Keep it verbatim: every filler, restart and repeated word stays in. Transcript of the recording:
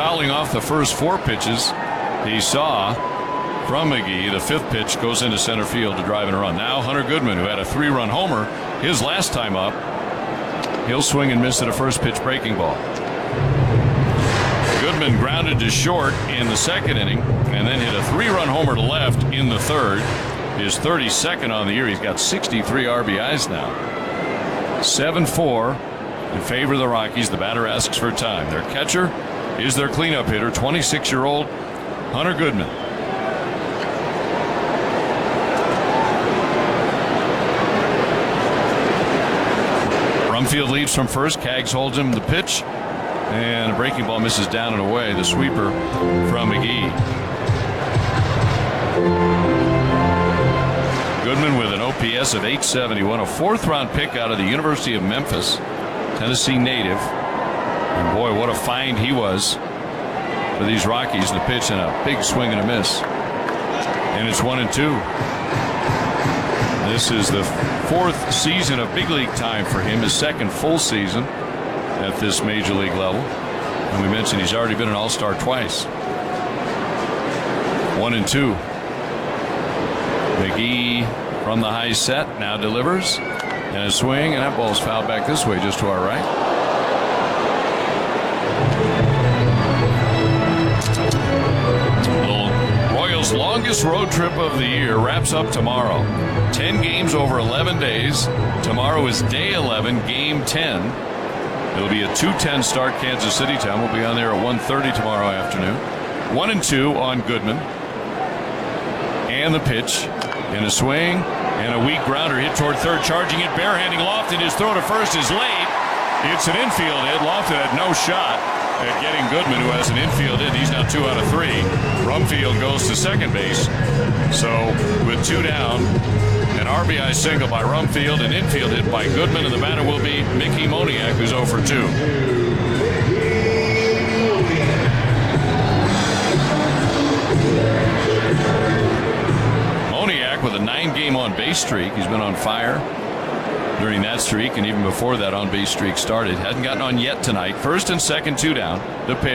fouling off the first four pitches he saw from McGee. The fifth pitch goes into center field to drive in a run. Now Hunter Goodman, who had a three-run homer his last time up, he'll swing and miss at a first pitch breaking ball. Goodman grounded to short in the second inning and then hit a three-run homer to left in the third. His thirty-second on the year. He's got sixty-three R B Is now. seven four in favor of the Rockies. The batter asks for time. Their catcher is their cleanup hitter, twenty-six-year-old Hunter Goodman. Rumfield leads from first. Kaggs holds him the pitch, and a breaking ball misses down and away. The sweeper from McGee. Goodman with an O P S of eight seventy-one, a fourth round pick out of the University of Memphis, Tennessee native. And boy, what a find he was for these Rockies. The pitch and a big swing and a miss. And it's one and two. This is the fourth season of big league time for him, his second full season at this major league level. And we mentioned he's already been an all-star twice. One and two. McGee from the high set now delivers, and a swing, and that ball's fouled back this way just to our right. The Royals' longest road trip of the year wraps up tomorrow. ten games over eleven days. Tomorrow is day eleven, game ten. It'll be a two ten start Kansas City time. We'll be on there at one thirty tomorrow afternoon. One and two on Goodman. And the pitch. And a swing and a weak grounder hit toward third, charging it, barehanding Lofton. His throw to first is late. It's an infield hit. Lofton had no shot at getting Goodman, who has an infield hit. He's now two out of three. Rumfield goes to second base. So with two down, an R B I single by Rumfield, an infield hit by Goodman, and the batter will be Mickey Moniak, who's oh for two. With a nine-game on-base streak. He's been on fire during that streak, and even before that on-base streak started. Hasn't gotten on yet tonight. First and second, two down. The pitch.